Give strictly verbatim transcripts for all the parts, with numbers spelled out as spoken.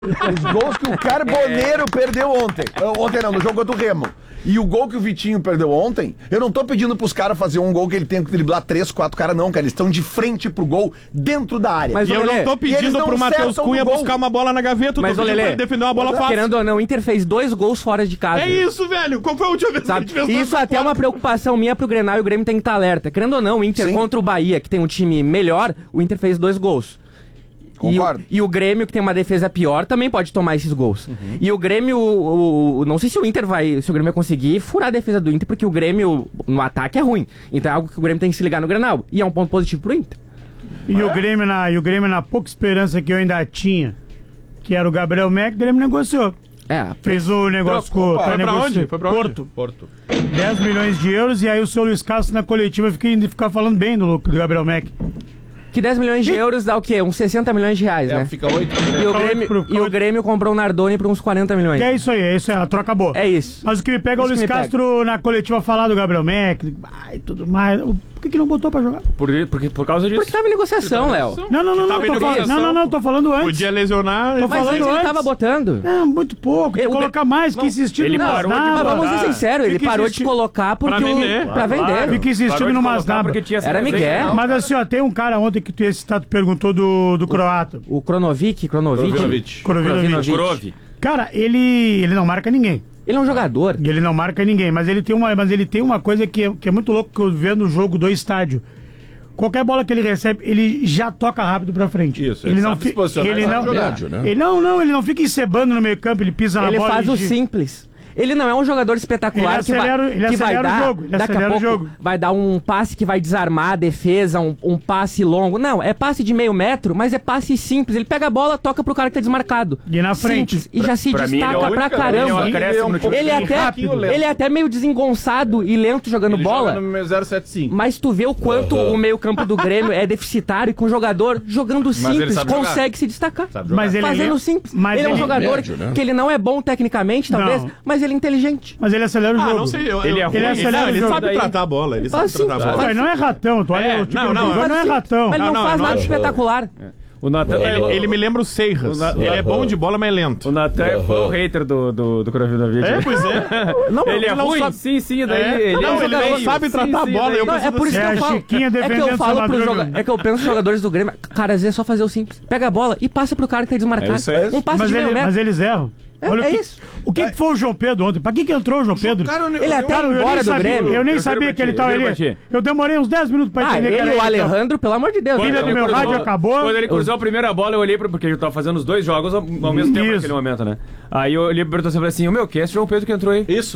Os gols que o Carboneiro é. perdeu ontem. Ontem não, no jogo contra o Remo. E o gol que o Vitinho perdeu ontem, eu não tô pedindo pros caras fazer um gol que ele tem que driblar três, quatro caras, não, cara. Eles estão de frente pro gol, dentro da área. Mas e eu Lelê, não tô pedindo pro Matheus Cunha buscar uma bola na gaveta, mas tô pedindo pra defender uma bola fácil. Querendo ou não, o Inter fez dois gols fora de casa. É isso, velho. Qual foi a última vez Sabe? que a gente fez Isso até é uma preocupação minha pro Grenal e o Grêmio tem que estar alerta. Querendo ou não, o Inter Sim. contra o Bahia, que tem um time melhor, o Inter fez dois gols. Concordo. E o, e o Grêmio, que tem uma defesa pior, também pode tomar esses gols. Uhum. E o Grêmio, o, o, não sei se o Inter vai, se o Grêmio vai conseguir furar a defesa do Inter, porque o Grêmio no ataque é ruim. Então é algo que o Grêmio tem que se ligar no Grenal. E é um ponto positivo pro Inter. E, é? o, Grêmio na, e o Grêmio, na pouca esperança que eu ainda tinha, que era o Gabriel Mac, o Grêmio negociou. É. Fez o negócio com o... Foi pra onde? Foi pra onde? Porto. Porto. dez milhões de euros, e aí o seu Luiz Castro na coletiva fica, fica falando bem do, do Gabriel Mac. Que dez milhões de euros dá o quê? Uns sessenta milhões de reais, é, né? Fica oito. E o Grêmio, pro, pro... e o Grêmio comprou o Nardoni por uns quarenta milhões. Que é isso aí, é isso aí, a troca boa. É isso. Mas o que me pega é o Luiz Castro pega. na coletiva falar do Gabriel Mac, e tudo mais. Por que, que não botou pra jogar? Por, porque, por causa disso. Porque tava em negociação, Léo. Não, não, não, não, tô falando, não, não, não, tô falando antes. Podia lesionar. Tô mas falando antes antes. ele tava botando. Não, muito pouco. Tem que colocar mais, que insistir ele numas parou de nada. Mas vamos ser sinceros, ele parou de colocar porque pra vender. O... Pra vender. Claro. Fica insistindo numas nada. Era Miguel. Mas assim, ó, tem um cara ontem que tu, esse tato perguntou do, do croata. O Kronovic, Kronovic. Kronovic. Cara, ele, ele não marca ninguém. Ele é um jogador. E ele não marca ninguém, mas ele tem uma, mas ele tem uma coisa que é, que é muito louco que eu vejo no jogo do estádio. Qualquer bola que ele recebe, ele já toca rápido pra frente. Isso, ele, ele não sabe fica. se Ele não, jogar, né? ele não, não, ele não fica encebando no meio campo, ele pisa ele na bola. Ele faz o simples. Ele não é um jogador espetacular ele acelera, que vai, ele que vai acelera dar, o jogo. Ele daqui acelera a pouco o jogo. vai dar um passe que vai desarmar a defesa, um, um passe longo. Não, é passe de meio metro, mas é passe simples. Ele pega a bola, toca pro cara que tá desmarcado. E na frente. Simples, e já se pra destaca mim, é pra única, caramba. Ele é, um ele, é até, ele é até meio desengonçado e lento jogando ele bola. Joga no zero sete cinco. Mas tu vê o quanto uhum. o meio campo do Grêmio é deficitário e com o jogador jogando simples consegue jogar. se destacar. Mas ele Fazendo é, simples. Mas ele é um ele jogador médio, né? que ele não é bom tecnicamente, talvez, não. mas ele é inteligente. Mas ele acelera o Ah, jogo. não sei, eu, ele é eu, ruim, ele, ele, não, ele sabe daí. tratar a bola, ele sabe Assim, tratar a bola. Ele não é ratão, tu olha, É, o time não, não, não, não é ratão. Mas ele não, Não, não, faz não nada é. espetacular. O Natan, Ele, ele me lembra o Seiras. O Ele é bom de bola, mas é lento. O Natan foi o hater do, do, do Kronovic. É, pois é. Não, ele é não ruim? sabe- Sim, sim, daí É. ele Não, é um ele não jogador- sabe sim, tratar a sim, bola, daí- eu Não, é por isso É que eu a falo. Chiquinha É que defendendo eu falo o pros Madruga. joga... É que eu penso nos jogadores do Grêmio. Cara, às vezes é só fazer o simples. Pega a bola e passa pro cara que tá desmarcado. É isso aí. Um passe Mas, de meio ele, metro. mas eles erram. É, Olha o é que, isso. O que, que foi o João Pedro ontem? Pra que, que entrou o João Pedro? Cara, eu- Ele até Cara, eu embora nem do sabia, Grêmio. eu nem Eu sabia juro que pra ele ti, tava eu juro ali. pra ti. Eu demorei uns dez minutos pra Ah, entender que ele era e o ele. Alejandro, pelo amor de Deus. Filha Quando do ele meu cruzou- rádio acabou. Quando ele cruzou a primeira bola, eu olhei pra, porque eu tava fazendo os dois jogos ao, ao mesmo tempo Isso. naquele momento, né? Aí eu olhei pra perguntar falei assim: o meu, que é esse João Pedro que entrou aí? Isso.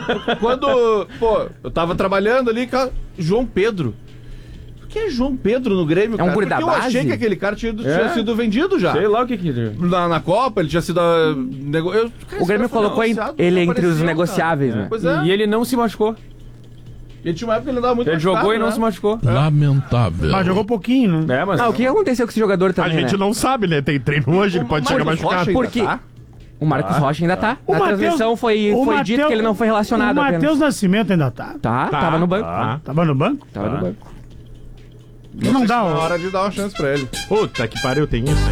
Quando, pô, eu tava trabalhando ali com João Pedro. O que é João Pedro no Grêmio, É um cara? guri da Porque eu base? achei que aquele cara tinha, tinha É. sido vendido já. Sei lá o que que. Na, na Copa, ele tinha sido... ah, nego... eu, cara, O Grêmio esse cara foi colocou em- negociado, ele não entre os apareceu, negociáveis, cara. né? Pois é. E ele não se machucou. Ele tinha uma época que ele andava muito Ele machucado, jogou e não né? se machucou. Lamentável. Mas jogou pouquinho, né? É, mas. Ah, o que aconteceu com esse jogador A também, gente né? não sabe, né? Tem treino hoje, ele pode Mas chegar o machucado. Rocha Porque Tá? o Marcos Rocha ainda tá. O Na Mateus- transmissão foi, o foi dito Mateus- que ele não foi relacionado O apenas. Matheus Nascimento ainda tá. Tá, Tá, tava no banco. tá. Tava no banco? Tava no banco. Não dá, Na ó. hora de dar uma chance pra ele. Puta que pariu, tem isso.